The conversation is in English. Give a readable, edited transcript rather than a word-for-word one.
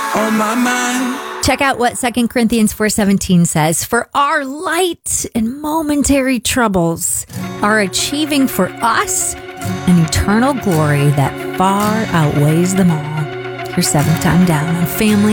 on my mind. Check out what 2 Corinthians 4:17 says. For our light and momentary troubles are achieving for us an eternal glory that far outweighs them all. Your seventh time down on Family